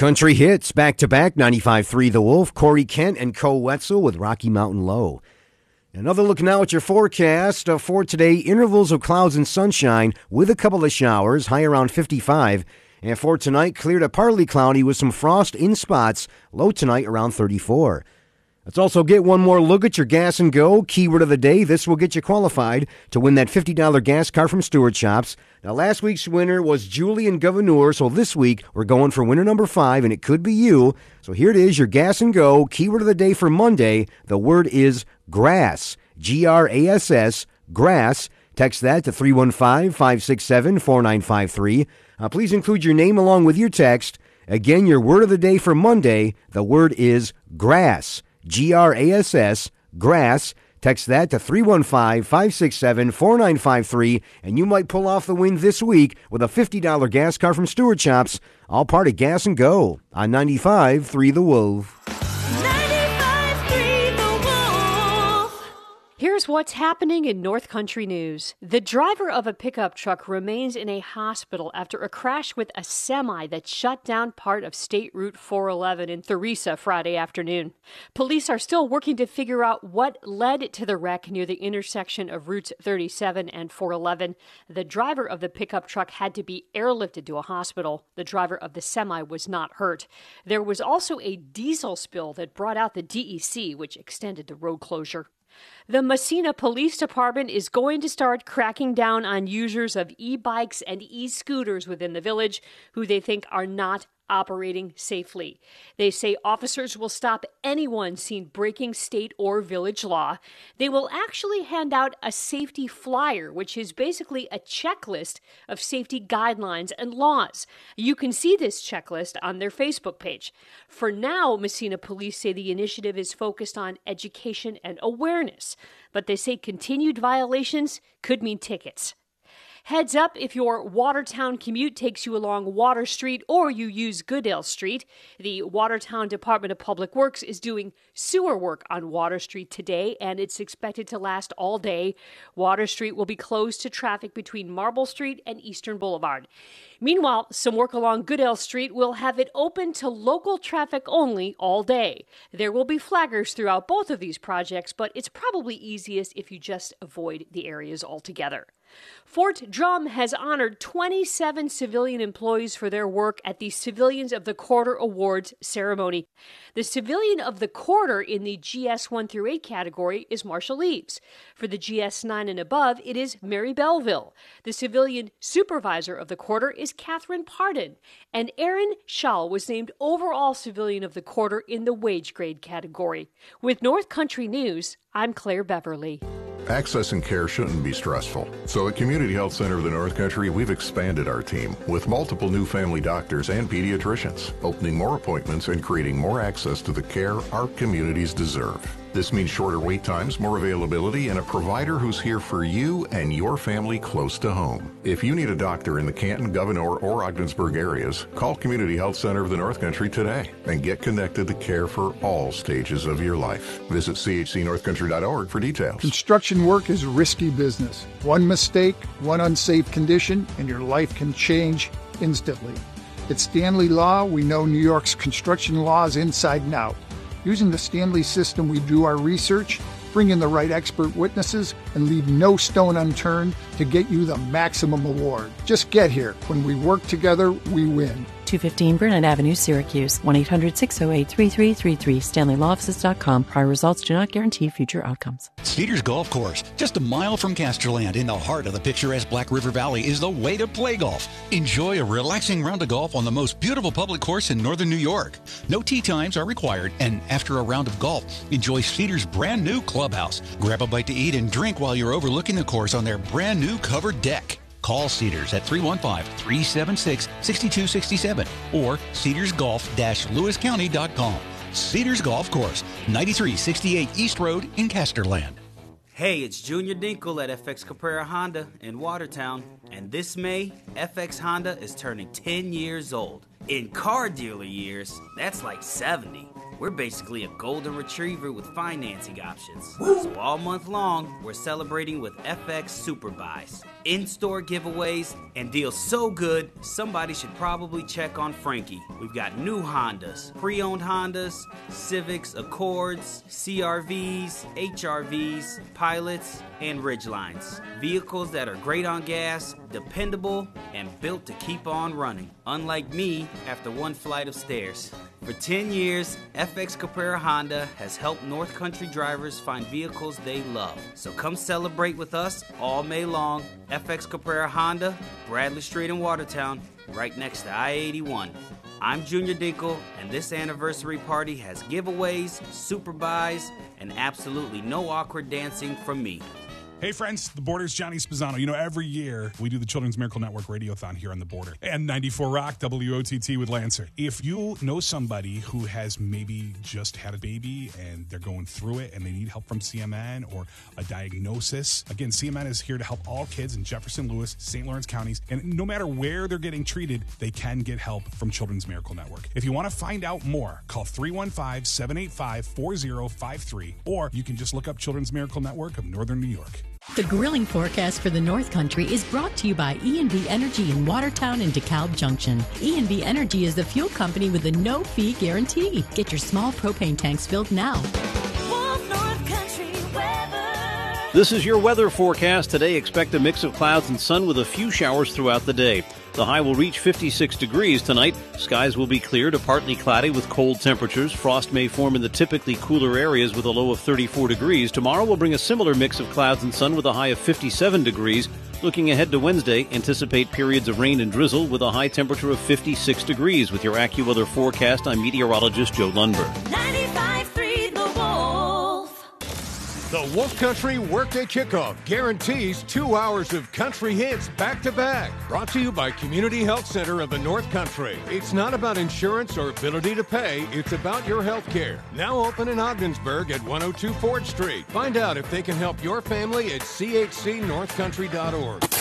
Country hits back-to-back, 95.3 The Wolf, Corey Kent and Cole Wetzel with Rocky Mountain Low. Another look now at your forecast for today. Intervals of clouds and sunshine with a couple of showers, high around 55. And for tonight, clear to partly cloudy with some frost in spots, low tonight around 34. Let's also get one more look at your gas and go. Keyword of the day. This will get you qualified to win that $50 gas card from Stewart Shops. Now, last week's winner was Julian Governor, so this week we're going for winner number 5, and it could be you. So here it is, your gas and go. Keyword of the day for Monday. The word is grass. Grass, grass. Text that to 315-567-4953. Please include your name along with your text. Again, your word of the day for Monday. The word is grass. Grass, grass. Text that to 315-567-4953, and you might pull off the win this week with a $50 gas card from Stewart Shops, all part of Gas and Go on 95.3 The Wolf. 95.3 The Wolf. Here's what's happening in North Country news. The driver of a pickup truck remains in a hospital after a crash with a semi that shut down part of State Route 411 in Theresa Friday afternoon. Police are still working to figure out what led to the wreck near the intersection of Routes 37 and 411. The driver of the pickup truck had to be airlifted to a hospital. The driver of the semi was not hurt. There was also a diesel spill that brought out the DEC, which extended the road closure. The Massena Police Department is going to start cracking down on users of e-bikes and e-scooters within the village who they think are not operating safely. They say officers will stop anyone seen breaking state or village law. They will actually hand out a safety flyer, which is basically a checklist of safety guidelines and laws. You can see this checklist on their Facebook page. For now, Massena Police say the initiative is focused on education and awareness, but they say continued violations could mean tickets. Heads up if your Watertown commute takes you along Water Street or you use Goodale Street. The Watertown Department of Public Works is doing sewer work on Water Street today, and it's expected to last all day. Water Street will be closed to traffic between Marble Street and Eastern Boulevard. Meanwhile, some work along Goodale Street will have it open to local traffic only all day. There will be flaggers throughout both of these projects, but it's probably easiest if you just avoid the areas altogether. Fort Drum has honored 27 civilian employees for their work at the Civilians of the Quarter Awards ceremony. The Civilian of the Quarter in the GS 1 through 8 category is Marshall Eves. For the GS 9 and above, it is Mary Belleville. The Civilian Supervisor of the Quarter is Catherine Pardon. And Aaron Schall was named Overall Civilian of the Quarter in the wage grade category. With North Country News, I'm Claire Beverly. Accessing care shouldn't be stressful. So at Community Health Center of the North Country, we've expanded our team with multiple new family doctors and pediatricians, opening more appointments and creating more access to the care our communities deserve. This means shorter wait times, more availability, and a provider who's here for you and your family close to home. If you need a doctor in the Canton, Gouverneur, or Ogdensburg areas, call Community Health Center of the North Country today and get connected to care for all stages of your life. Visit chcnorthcountry.org for details. Construction work is risky business. One mistake, one unsafe condition, and your life can change instantly. At Stanley Law, we know New York's construction laws inside and out. Using the Stanley system, we do our research, bring in the right expert witnesses, and leave no stone unturned to get you the maximum award. Just get here. When we work together, we win. 215 Burnett Avenue, Syracuse. 1-800-608-3333. StanleyLawOffices.com. Prior results do not guarantee future outcomes. Cedars Golf Course, just a mile from Casterland in the heart of the picturesque Black River Valley, is the way to play golf. Enjoy a relaxing round of golf on the most beautiful public course in northern New York. No tee times are required, and after a round of golf, enjoy Cedars' brand new clubhouse. Grab a bite to eat and drink while you're overlooking the course on their brand new covered deck. Call Cedars at 315-376-6267 or cedarsgolf-lewiscounty.com. Cedars Golf Course, 9368 East Road in Casterland. Hey, it's Junior Dinkle at FX Caprera Honda in Watertown, and this May, FX Honda is turning 10 years old. In car dealer years, that's like 70. We're basically a golden retriever with financing options. So all month long, we're celebrating with FX Super Buys. in-store giveaways, and deals so good, somebody should probably check on Frankie. We've got new Hondas, pre-owned Hondas, Civics, Accords, CRVs, HRVs, Pilots, and Ridgelines. Vehicles that are great on gas, dependable, and built to keep on running. Unlike me, after one flight of stairs. For 10 years, FX Caprera Honda has helped North Country drivers find vehicles they love. So come celebrate with us all May long. FX Caprera Honda, Bradley Street in Watertown, right next to I-81. I'm Junior Dinkle, and this anniversary party has giveaways, super buys, and absolutely no awkward dancing from me. Hey friends, the Border's Johnny Spezzano. You know, every year we do the Children's Miracle Network Radiothon here on the Border. And 94 Rock, WOTT with Lancer. If you know somebody who has maybe just had a baby and they're going through it and they need help from CMN or a diagnosis, again, CMN is here to help all kids in Jefferson, Lewis, St. Lawrence counties. And no matter where they're getting treated, they can get help from Children's Miracle Network. If you want to find out more, call 315-785-4053. Or you can just look up Children's Miracle Network of Northern New York. The grilling forecast for the North Country is brought to you by E&B Energy in Watertown and DeKalb Junction. E&B Energy is the fuel company with a no-fee guarantee. Get your small propane tanks filled now. North Country weather. This is your weather forecast. Today, expect a mix of clouds and sun with a few showers throughout the day. The high will reach 56 degrees tonight. Skies will be clear to partly cloudy with cold temperatures. Frost may form in the typically cooler areas with a low of 34 degrees. Tomorrow will bring a similar mix of clouds and sun with a high of 57 degrees. Looking ahead to Wednesday, anticipate periods of rain and drizzle with a high temperature of 56 degrees. With your AccuWeather forecast, I'm meteorologist Joe Lundberg. 95.3 The Wolf. The Wolf Country Workday Kickoff guarantees 2 hours of country hits back-to-back. Brought to you by Community Health Center of the North Country. It's not about insurance or ability to pay. It's about your health care. Now open in Ogdensburg at 102 Ford Street. Find out if they can help your family at chcnorthcountry.org.